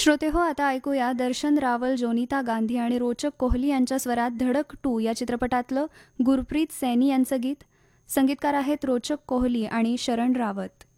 श्रोते हो, आता ऐकूया दर्शन रावल, जोनिता गांधी आणि रोचक कोहली यांच्या स्वरात धडक 2 या चित्रपटातलं गुरप्रीत सैनी यांचं गीत. संगीतकार आहेत रोचक कोहली आणि शरण रावत.